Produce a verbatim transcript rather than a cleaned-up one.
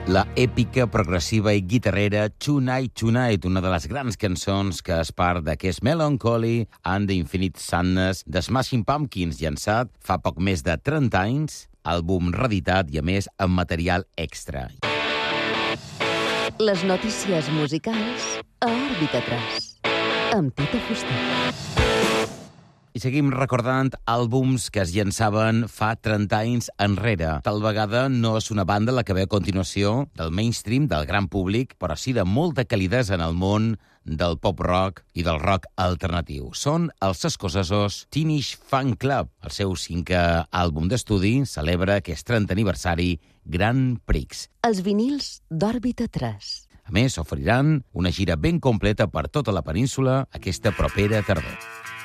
La èpica, progressiva i guitarrera Tonight Tonight, una de les grans cançons que és part d'aquest Melancholy and the Infinite Sadness de Smashing Pumpkins, llançat fa poc més de trenta anys, àlbum reeditat i, a més, amb material extra. Les notícies musicals a Òrbita tres, amb Tito Fuster. I seguim recordant àlbums que es llançaven fa trenta anys enrere. Tal vegada no és una banda la que ve a continuació del mainstream, del gran públic, però sí de molta calidesa en el món del pop-rock i del rock alternatiu. Són els escocesos Teenage Fan Club. El seu cinquè àlbum d'estudi celebra aquest trentè aniversari Grand Prix. Els vinils d'Òrbita tres. A més, oferiran una gira ben completa per tota la península aquesta propera tardor.